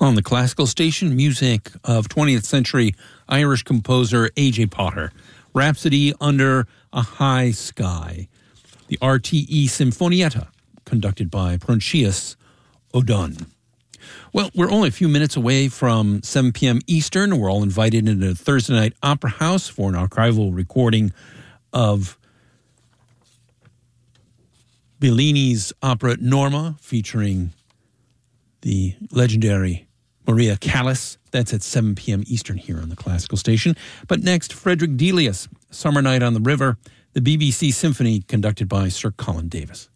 On the classical station, music of 20th century Irish composer A.J. Potter. Rhapsody Under a High Sky. The RTE Sinfonietta, conducted by Proncius O'Donnell. Well, we're only a few minutes away from 7 p.m. Eastern. We're all invited into Thursday Night Opera House for an archival recording of Bellini's opera Norma, featuring the legendary Maria Callas. That's at 7 p.m. Eastern here on the classical station. But next, Frederick Delius, Summer Night on the River, the BBC Symphony, conducted by Sir Colin Davis.